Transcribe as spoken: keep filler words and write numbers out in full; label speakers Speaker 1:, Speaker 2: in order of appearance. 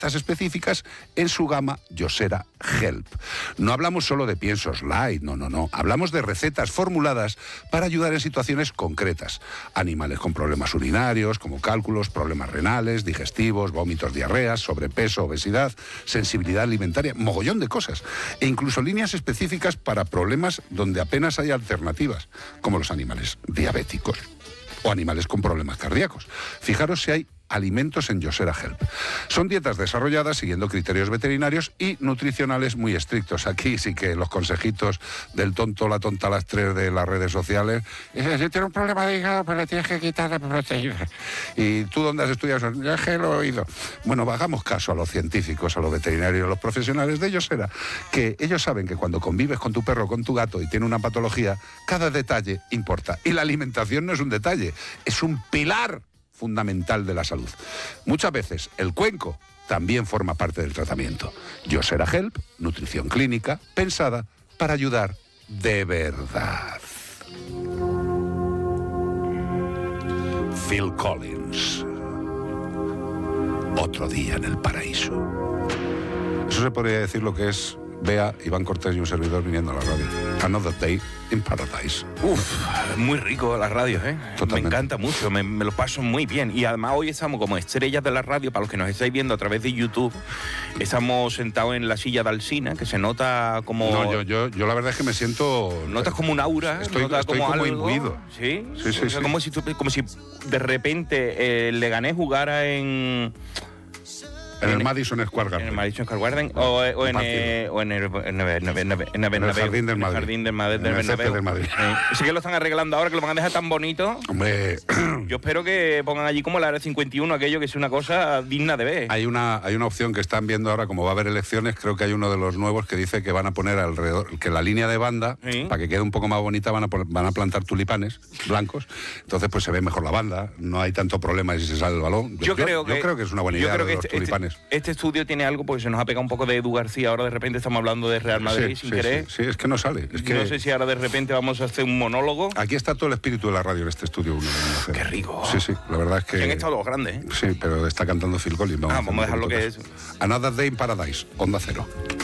Speaker 1: recetas específicas en su gama Yosera Help. No hablamos solo de piensos light, no, no, no. Hablamos de recetas formuladas para ayudar en situaciones concretas. Animales con problemas urinarios, como cálculos, problemas renales, digestivos, vómitos, diarreas, sobrepeso, obesidad, sensibilidad alimentaria, mogollón de cosas. E incluso líneas específicas para problemas donde apenas hay alternativas, como los animales diabéticos o animales con problemas cardíacos. Fijaros si hay alimentos en Yosera Help. Son dietas desarrolladas siguiendo criterios veterinarios y nutricionales muy estrictos. Aquí sí que los consejitos del tonto, la tonta, las tres de las redes sociales. Si tiene un problema de hígado, pues le tienes que quitar la proteína. ¿Y tú dónde has estudiado? Ya que lo he oído. Bueno, hagamos caso a los científicos, a los veterinarios, a los profesionales de Yosera, que ellos saben que cuando convives con tu perro, con tu gato y tiene una patología, cada detalle importa. Y la alimentación no es un detalle, es un pilar fundamental de la salud. Muchas veces el cuenco también forma parte del tratamiento. Yosera Help, nutrición clínica, pensada para ayudar de verdad. Phil Collins. Otro día en el paraíso. Eso se podría decir lo que es Bea, Iván Cortés y un servidor viniendo a la radio. Another Day in Paradise.
Speaker 2: Uf, muy rico la radio, ¿eh? Totalmente. Me encanta mucho, me, me lo paso muy bien. Y además hoy estamos como estrellas de la radio, para los que nos estáis viendo a través de YouTube. Estamos sentados en la silla de Alsina, que se nota como...
Speaker 1: No, yo, yo, yo la verdad es que me siento...
Speaker 2: Notas como un aura.
Speaker 1: Estoy,
Speaker 2: notas
Speaker 1: estoy
Speaker 2: como,
Speaker 1: como
Speaker 2: algo,
Speaker 1: imbuido.
Speaker 2: ¿Sí?
Speaker 1: Sí, sí,
Speaker 2: o sea,
Speaker 1: sí.
Speaker 2: Como, si, como si de repente el Leganés jugara en...
Speaker 1: En el Madison Square Garden.
Speaker 2: En el Madison Square Garden o, o, en, eh, o en el, en el, en el, en el, en el
Speaker 1: Jardín del Madrid.
Speaker 2: Jardín del Madrid.
Speaker 1: En el césped del Madrid.
Speaker 2: Sí. Sí que lo están arreglando ahora, que lo van a dejar tan bonito.
Speaker 1: Hombre.
Speaker 2: Yo espero que pongan allí como el área cincuenta y uno, aquello que es una cosa digna de ver.
Speaker 1: Hay una, hay una opción que están viendo ahora, como va a haber elecciones, creo que hay uno de los nuevos que dice que van a poner alrededor, que la línea de banda, ¿sí? Para que quede un poco más bonita, van a, van a plantar tulipanes blancos. Entonces, pues se ve mejor la banda, no hay tanto problema si se sale el balón.
Speaker 2: Yo,
Speaker 1: yo
Speaker 2: creo,
Speaker 1: yo,
Speaker 2: que,
Speaker 1: yo creo que es una buena idea
Speaker 2: creo que
Speaker 1: de los
Speaker 2: este,
Speaker 1: tulipanes.
Speaker 2: Este, este estudio tiene algo, porque se nos ha pegado un poco de Edu García, ahora de repente estamos hablando de Real Madrid
Speaker 1: sí,
Speaker 2: sin
Speaker 1: sí,
Speaker 2: querer.
Speaker 1: Sí, sí, es que no sale. Es que...
Speaker 2: No sé si ahora de repente vamos a hacer un monólogo.
Speaker 1: Aquí está todo el espíritu de la radio en este estudio uno.
Speaker 2: Qué rico.
Speaker 1: Sí, sí, la verdad es que...
Speaker 2: que han estado los grandes, ¿eh?
Speaker 1: Sí, pero está cantando Phil Collins.
Speaker 2: Vamos, ah, vamos a dejar lo que es.
Speaker 1: Another Day in Paradise, Onda Cero.